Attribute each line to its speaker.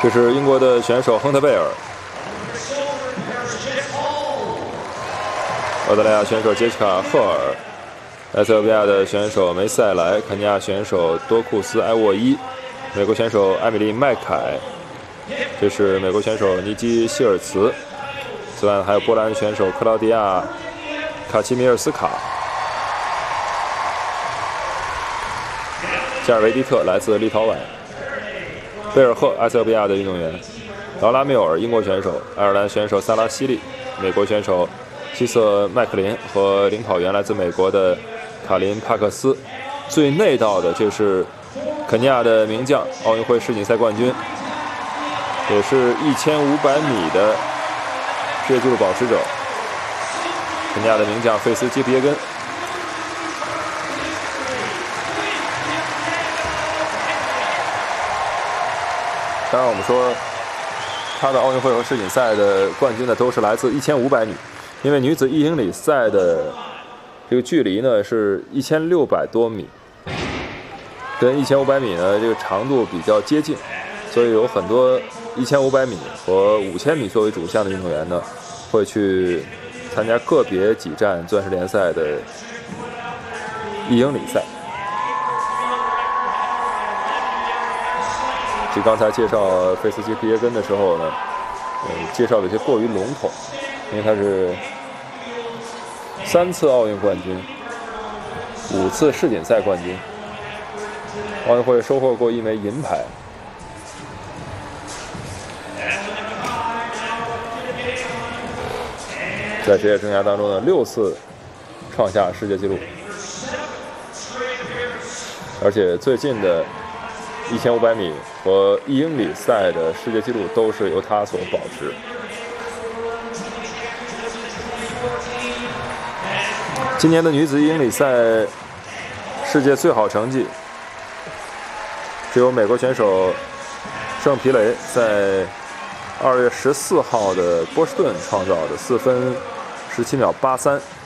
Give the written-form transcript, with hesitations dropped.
Speaker 1: 这是英国的选手亨特贝尔，澳大利亚选手杰西卡·赫尔，埃塞俄比亚的选手梅塞莱，肯尼亚选手多库斯·埃沃伊，美国选手艾米丽·麦凯，这是美国选手尼基·希尔茨。此外还有波兰选手克劳迪亚·卡奇米尔斯卡，加尔维迪特来自立陶宛，贝尔赫埃塞俄比亚的运动员，劳拉缪尔英国选手，爱尔兰选手萨拉西利，美国选手希瑟麦克林和领跑员来自美国的卡林帕克斯。最内道的这是肯尼亚的名将，奥运会世锦赛冠军，也是1500米的世界纪录保持者，肯尼亚的名将费斯杰皮耶根。当然我们说他的奥运会和世锦赛的冠军呢都是来自1500米，因为女子1英里赛的这个距离呢是1600多米，跟1500米呢这个长度比较接近，所以有很多1500米和5000米作为主项的运动员呢会去参加个别几站钻石联赛的1英里赛。其实刚才介绍费斯杰皮耶根的时候呢，介绍的有些过于笼统，因为他是3次奥运冠军，5次世锦赛冠军，奥运会收获过1枚银牌。在职业生涯当中呢，6次创下世界纪录，而且最近的1500米和1英里赛的世界纪录都是由他所保持。今年的女子1英里赛世界最好成绩只有美国选手圣皮雷在2月14号的波士顿创造的4分17秒83。